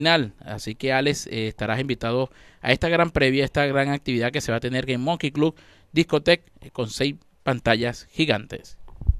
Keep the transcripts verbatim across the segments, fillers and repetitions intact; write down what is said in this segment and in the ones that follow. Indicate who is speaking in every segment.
Speaker 1: final. Así que Alex, eh, estarás invitado a esta gran previa, esta gran actividad que se va a tener en Monkey Club Discotech eh, con seis pantallas gigantes.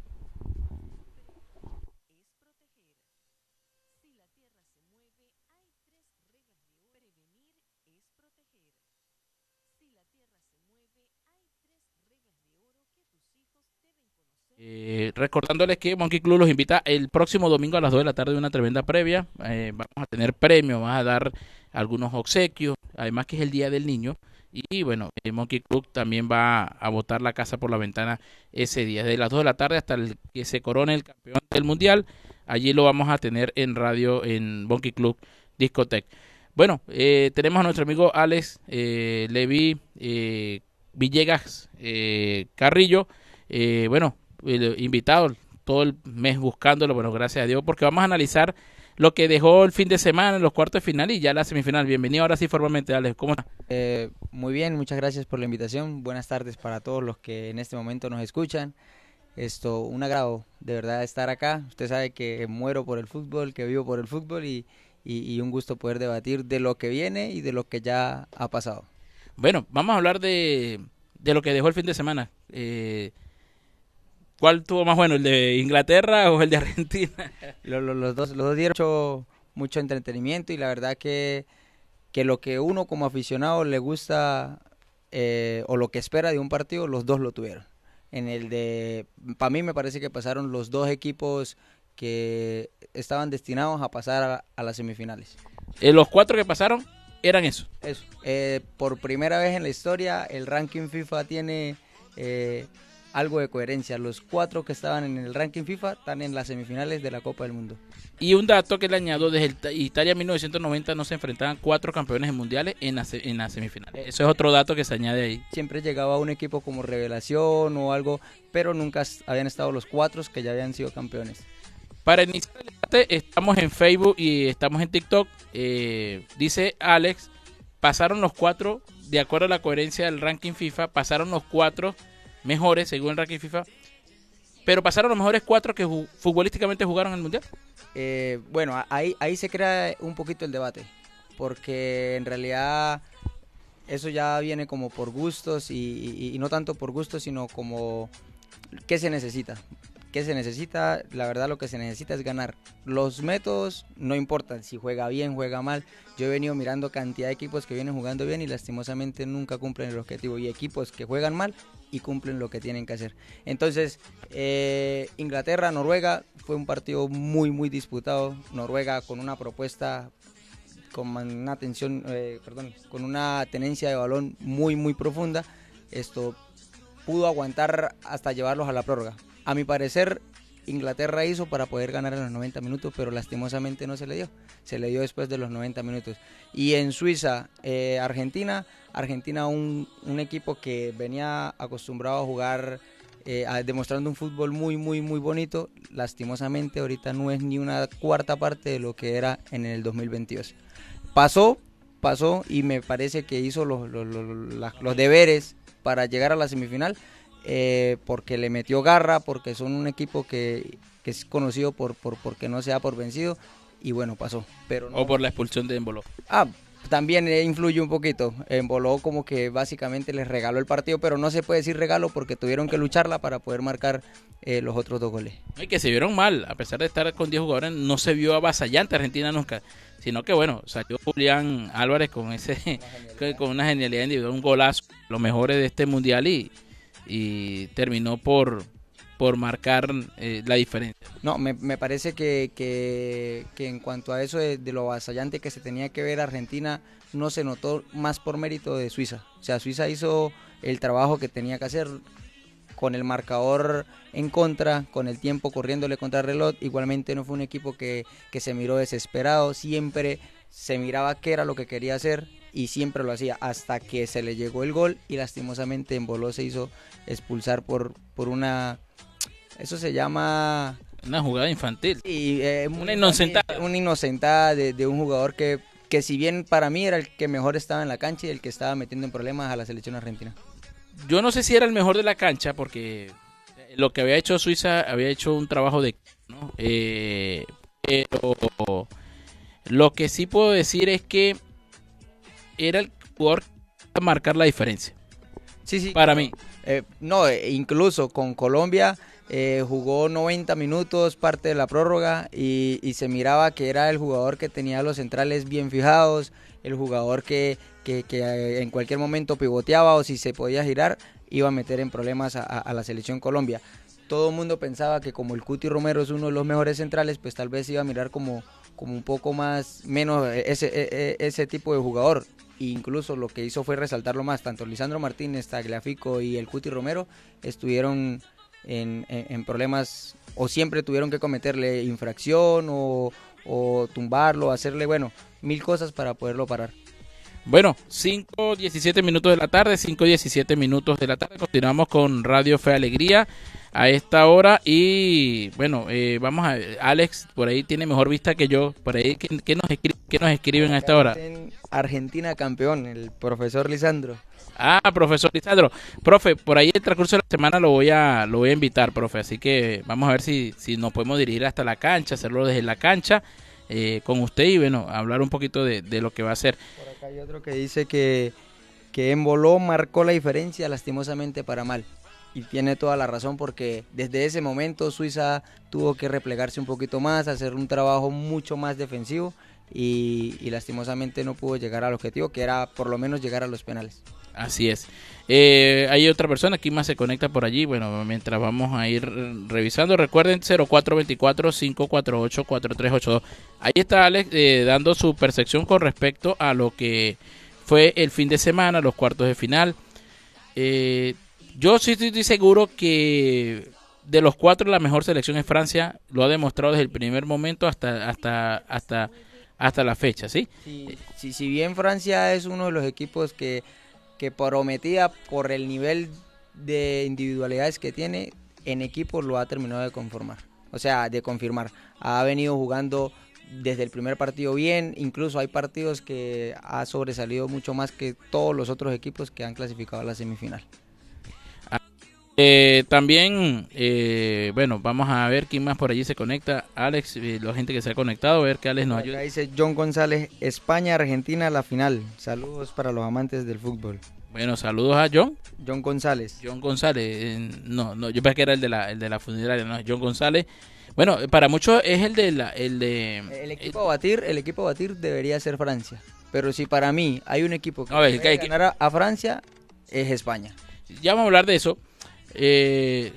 Speaker 1: Eh, recordándoles que Monkey Club los invita el próximo domingo a las dos de la tarde a una tremenda previa. Eh, vamos a tener premios, vamos a dar algunos obsequios, además que es el Día del Niño. Y bueno, el Monkey Club también va a botar la casa por la ventana ese día, desde las dos de la tarde hasta el que se corone el campeón del mundial. Allí lo vamos a tener en radio en Monkey Club Discotech. Bueno, eh, tenemos a nuestro amigo Alex eh, Levi eh, Villegas eh, Carrillo. Eh, bueno, eh, invitado todo el mes buscándolo, bueno, gracias a Dios, porque vamos a analizar lo que dejó el fin de semana en los cuartos de final y ya la semifinal. Bienvenido ahora sí formalmente, Alex. ¿Cómo está?
Speaker 2: Eh, muy bien, muchas gracias por la invitación. Buenas tardes para todos los que en este momento nos escuchan. Esto, un agrado de verdad estar acá. Usted sabe que muero por el fútbol, que vivo por el fútbol y, y, y un gusto poder debatir de lo que viene y de lo que ya ha pasado.
Speaker 1: Bueno, vamos a hablar de, de lo que dejó el fin de semana. Eh, ¿Cuál tuvo más bueno, el de Inglaterra o el de Argentina?
Speaker 2: Los, los, los dos, los dos dieron mucho, mucho entretenimiento y la verdad que, que lo que uno como aficionado le gusta eh, o lo que espera de un partido, los dos lo tuvieron. En el de, para mí me parece que pasaron los dos equipos que estaban destinados a pasar a, a las semifinales.
Speaker 1: Eh, los cuatro que pasaron eran eso.
Speaker 2: Eso. Eh, por primera vez en la historia, el ranking FIFA tiene eh, algo de coherencia. Los cuatro que estaban en el ranking FIFA están en las semifinales de la Copa del Mundo.
Speaker 1: Y un dato que le añado, desde el Italia mil novecientos noventa no se enfrentaban cuatro campeones mundiales en las en la semifinales. Eso es otro dato que se añade ahí.
Speaker 2: Siempre llegaba un equipo como revelación o algo, pero nunca habían estado los cuatro que ya habían sido campeones.
Speaker 1: Para iniciar el debate, estamos en Facebook y estamos en TikTok. Eh, dice Alex, pasaron los cuatro, de acuerdo a la coherencia del ranking FIFA, pasaron los cuatro mejores según el ranking FIFA, pero pasaron los mejores cuatro que ju- futbolísticamente jugaron el Mundial.
Speaker 2: Eh, bueno, ahí, ahí se crea un poquito el debate, porque en realidad eso ya viene como por gustos y, y, y no tanto por gustos, sino como qué se necesita. ¿Qué se necesita? La verdad lo que se necesita es ganar. Los métodos no importan, si juega bien, juega mal. Yo he venido mirando cantidad de equipos que vienen jugando bien y lastimosamente nunca cumplen el objetivo. Y equipos que juegan mal y cumplen lo que tienen que hacer. Entonces, eh, Inglaterra, Noruega, fue un partido muy, muy disputado. Noruega con una propuesta, con una tensión, eh, perdón, con una tenencia de balón muy, muy profunda. Esto pudo aguantar hasta llevarlos a la prórroga. A mi parecer, Inglaterra hizo para poder ganar en los noventa minutos, pero lastimosamente no se le dio. Se le dio después de los noventa minutos. Y en Suiza, eh, Argentina, Argentina un, un equipo que venía acostumbrado a jugar, eh, a, demostrando un fútbol muy, muy, muy bonito. Lastimosamente ahorita no es ni una cuarta parte de lo que era en el dos mil veintidós. Pasó, pasó y me parece que hizo los, los, los, los, los deberes para llegar a la semifinal. Eh, porque le metió garra, porque son un equipo que, que es conocido por, por porque no se da por vencido y bueno, pasó. Pero no...
Speaker 1: O por la expulsión de Embolo.
Speaker 2: Ah, también eh, influye un poquito. Embolo como que básicamente les regaló el partido, pero no se puede decir regalo porque tuvieron que lucharla para poder marcar eh, los otros dos goles.
Speaker 1: Y que se vieron mal, a pesar de estar con diez jugadores, no se vio avasallante Argentina nunca, sino que bueno, salió Julián Álvarez con ese una con una genialidad individual, un golazo, los mejores de este mundial y y terminó por, por marcar eh, la diferencia.
Speaker 2: No, me, me parece que, que, que en cuanto a eso de, de lo avasallante que se tenía que ver Argentina, no se notó más por mérito de Suiza. O sea, Suiza hizo el trabajo que tenía que hacer con el marcador en contra, con el tiempo corriéndole contra el reloj. Igualmente no fue un equipo que, que se miró desesperado, siempre se miraba qué era lo que quería hacer y siempre lo hacía hasta que se le llegó el gol y lastimosamente Embolo se hizo expulsar por, por una, eso se llama...
Speaker 1: Una jugada infantil.
Speaker 2: Y, eh,
Speaker 1: una inocentada.
Speaker 2: Una inocentada de, de un jugador que, que si bien para mí era el que mejor estaba en la cancha y el que estaba metiendo en problemas a la selección argentina.
Speaker 1: Yo no sé si era el mejor de la cancha porque lo que había hecho Suiza había hecho un trabajo de... ¿no? Eh, pero Lo que sí puedo decir es que era el jugador a marcar la diferencia.
Speaker 2: Sí, sí.
Speaker 1: Para mí.
Speaker 2: Eh, no, eh, incluso con Colombia eh, jugó noventa minutos, parte de la prórroga, y, y se miraba que era el jugador que tenía los centrales bien fijados, el jugador que, que, que eh, en cualquier momento pivoteaba o si se podía girar, iba a meter en problemas a, a, a la selección Colombia. Todo el mundo pensaba que como el Cuti Romero es uno de los mejores centrales, pues tal vez iba a mirar como, como un poco más, menos ese, ese tipo de jugador. E incluso lo que hizo fue resaltarlo más. Tanto Lisandro Martínez, Tagliafico y el Cuti Romero estuvieron en, en, en problemas o siempre tuvieron que cometerle infracción o, o tumbarlo, hacerle, bueno, mil cosas para poderlo parar.
Speaker 1: Bueno, cinco diecisiete minutos de la tarde, cinco diecisiete minutos de la tarde. Continuamos con Radio Fe Alegría a esta hora y bueno, eh, vamos a Alex, por ahí tiene mejor vista que yo, por ahí, ¿qué, qué nos, escri qué nos escriben a esta hora?
Speaker 2: Argentina campeón, el profesor Lisandro.
Speaker 1: Ah, profesor Lisandro, profe, por ahí el transcurso de la semana lo voy a lo voy a invitar, profe, así que vamos a ver si, si nos podemos dirigir hasta la cancha, hacerlo desde la cancha eh, con usted y bueno, hablar un poquito de, de lo que va a hacer.
Speaker 2: Por acá hay otro que dice que, que Emboló marcó la diferencia lastimosamente para mal. Y tiene toda la razón porque desde ese momento Suiza tuvo que replegarse un poquito más, hacer un trabajo mucho más defensivo y, y lastimosamente no pudo llegar al objetivo, que era por lo menos llegar a los penales.
Speaker 1: Así es. Eh, hay otra persona, aquí más se conecta por allí. Bueno, mientras vamos a ir revisando, recuerden cero cuatro veinticuatro, cinco cuatro ocho, cuatro tres ocho dos. Ahí está Alex eh, dando su percepción con respecto a lo que fue el fin de semana, los cuartos de final. Eh, yo sí estoy seguro que de los cuatro la mejor selección es Francia, lo ha demostrado desde el primer momento hasta hasta hasta hasta la fecha, ¿sí?
Speaker 2: Sí, sí, si bien Francia es uno de los equipos que que prometía por el nivel de individualidades que tiene, en equipo lo ha terminado de conformar, o sea, de confirmar. Ha venido jugando desde el primer partido bien, incluso hay partidos que ha sobresalido mucho más que todos los otros equipos que han clasificado a la semifinal.
Speaker 1: Eh, también, eh, bueno, vamos a ver quién más por allí se conecta. Alex, eh, la gente que se ha conectado, a ver que Alex nos ayuda.
Speaker 2: Acá dice John González, España, Argentina, la final. Saludos para los amantes del fútbol.
Speaker 1: Bueno, saludos a John.
Speaker 2: John González.
Speaker 1: John González, eh, no, no, yo pensé que era el de la, el de la funeraria, no, John González. Bueno, para muchos es el de la, el de.
Speaker 2: El equipo a batir, el equipo a batir debería ser Francia. Pero si para mí hay un equipo que
Speaker 1: a ver,
Speaker 2: debe
Speaker 1: que,
Speaker 2: ganar a, a Francia, es España.
Speaker 1: Ya vamos a hablar de eso. Eh,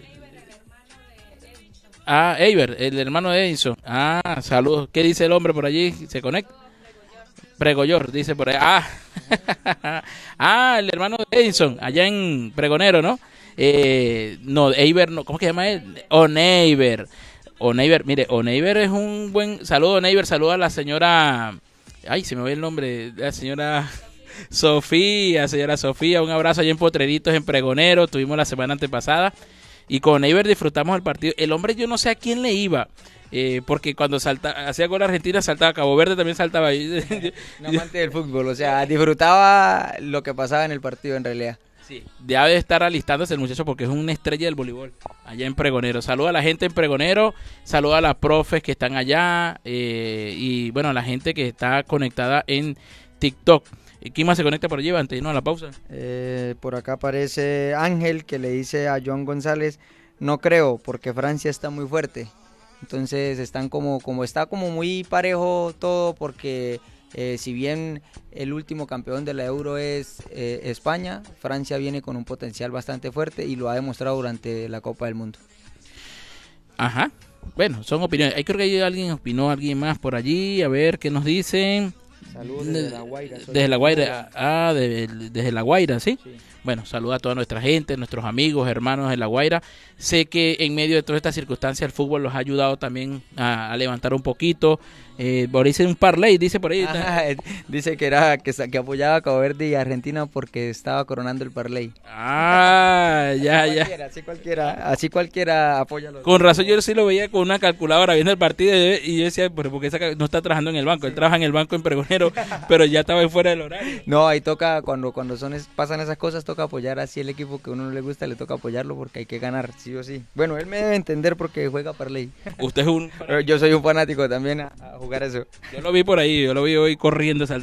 Speaker 1: ah, Eiber, el hermano de Edison. Ah, saludos. ¿Qué dice el hombre por allí? ¿Se conecta? Pregoyor, dice por ahí. Ah, ah, el hermano de Edison, allá en Pregonero, ¿no? Eh, no, Eiber, no, ¿cómo que se llama él? Oneiber. Oneiber, mire, Oneiber es un buen saludo, Oneiber, saludo a la señora. Ay, se me ve el nombre, la señora Sofía, señora Sofía, un abrazo allá en Potreritos, en Pregonero, tuvimos la semana antepasada y con Eiber disfrutamos el partido. El hombre yo no sé a quién le iba, eh, porque cuando salta, hacía gol Argentina saltaba, Cabo Verde también saltaba ahí.
Speaker 2: Un amante del fútbol, o sea, disfrutaba lo que pasaba en el partido en realidad.
Speaker 1: Sí, debe estar alistándose el muchacho porque es una estrella del voleibol allá en Pregonero. Saluda a la gente en Pregonero, saluda a las profes que están allá eh, y bueno, a la gente que está conectada en TikTok. ¿Quién más se conecta por allí antes de irnos a la pausa?
Speaker 2: Eh, por acá aparece Ángel que le dice a John González, no creo porque Francia está muy fuerte. Entonces están como, como está como muy parejo todo porque eh, si bien el último campeón de la Euro es eh, España, Francia viene con un potencial bastante fuerte y lo ha demostrado durante la Copa del Mundo.
Speaker 1: Ajá, bueno, son opiniones. Ahí creo que hay alguien opinó, alguien más por allí, a ver qué nos dicen.
Speaker 2: Saludos desde La Guaira.
Speaker 1: Desde La Guaira, ah, de, desde La Guaira, ¿sí? Sí. Bueno, saluda a toda nuestra gente, nuestros amigos, hermanos de La Guaira. Sé que en medio de todas estas circunstancias el fútbol los ha ayudado también a, a levantar un poquito. Eh, por ahí dice un parlay, dice por ahí.
Speaker 2: Ajá, dice que era que, que apoyaba a Cabo Verde y Argentina porque estaba coronando el parlay.
Speaker 1: Ah, ya,
Speaker 2: así
Speaker 1: ya.
Speaker 2: Cualquiera, así cualquiera, así cualquiera apoya los.
Speaker 1: Con razón yo sí lo veía con una calculadora viendo el partido y yo decía, pero porque no está trabajando en el banco, sí. Él trabaja en el banco en Pregonero, pero ya estaba fuera del horario.
Speaker 2: No, ahí toca cuando cuando son pasan esas cosas toca apoyar así el equipo que a uno no le gusta, le toca apoyarlo porque hay que ganar, sí o sí. Bueno, él me debe entender porque juega parlay.
Speaker 1: Usted es un
Speaker 2: yo soy un fanático también a, a jugar eso.
Speaker 1: Yo lo vi por ahí, yo lo vi hoy corriendo, saltando.